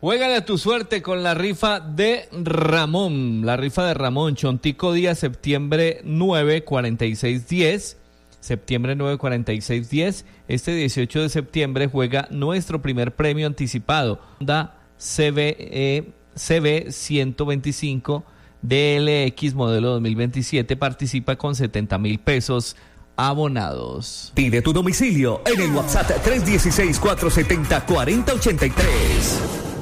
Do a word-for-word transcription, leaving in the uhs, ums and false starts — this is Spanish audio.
Juégale a tu suerte con la rifa de Ramón. La rifa de Ramón, Chontico Díaz, septiembre nueve, cuarenta y seis diez. Septiembre nueve, cuarenta y seis diez. Este dieciocho de septiembre juega nuestro primer premio anticipado. Honda C B, eh, C B ciento veinticinco D L X modelo dos mil veintisiete. Participa con setenta mil pesos abonados. Pide tu domicilio en el WhatsApp tres uno seis, cuatro siete cero, cuatro cero ocho tres.